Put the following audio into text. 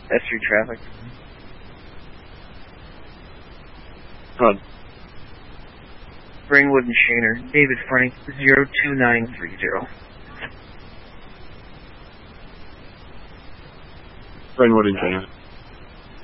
S3 traffic. Good. Ringwood and Shaner, David Frank, 02930. Ringwood and Shaner.